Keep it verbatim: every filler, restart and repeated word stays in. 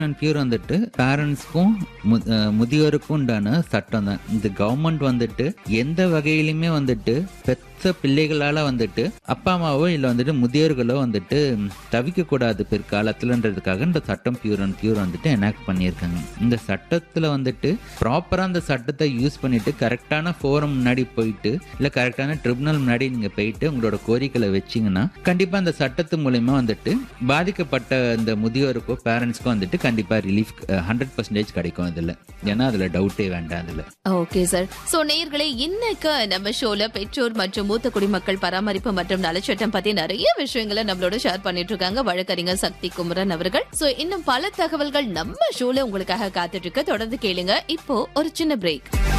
And pure வந்துட்டு பேரண்ட்ஸ்க்கும் முதியோருக்கும் உண்டான சட்டம் தான். இந்த கவர்மெண்ட் வந்துட்டு எந்த வகையிலுமே வந்துட்டு பெத்த பிள்ளைகளால வந்துட்டு அப்பா அம்மாவோ இல்லை வந்துட்டு முதியோர்களோ வந்துட்டு தவிக்க கூடாது பிற்காலத்துலன்றதுக்காக இந்த சட்டம் பியூர் அண்ட் பியூர் வந்துட்டு எனாக்ட் பண்ணியிருக்காங்க. இந்த சட்டத்துல வந்துட்டு ப்ராப்பரா அந்த சட்டத்தை யூஸ் பண்ணிட்டு கரெக்டான ஃபோரம் முன்னாடி போயிட்டு இல்லை கரெக்டான ட்ரிபுனல் முன்னாடி நீங்க போயிட்டு உங்களோட கோரிக்கைகளை வச்சீங்கன்னா கண்டிப்பா அந்த சட்டத்து மூலயமா வந்துட்டு பாதிக்கப்பட்ட இந்த முதியோருக்கோ பேரண்ட்ஸ்க்கோ வந்துட்டு கண்டிப்பா ரிலீஃப் ஹண்ட்ரட் பர்சன்டேஜ் கிடைக்கும். இதுல ஏன்னா அதுல டவுட்டே வேண்டாம். அதுல ஓகே சார். சோ நேயர்களே, இன்னைக்கு நம்ம ஷோல பெற்றோர் மற்றும் மூத்த குடிமக்கள் பராமரிப்பு மற்றும் நலச்சட்டம் பத்தி நிறைய விஷயங்களை நம்மளோட ஷேர் பண்ணிட்டு இருக்காங்க வழக்கறிஞர் சக்தி குமரன் அவர்கள். சோ இன்னும் பல தகவல்கள் நம்ம ஷோல உங்களுக்காக காத்துட்டு இருக்க. தொடர்ந்து கேளுங்க. இப்போ ஒரு சின்ன பிரேக்.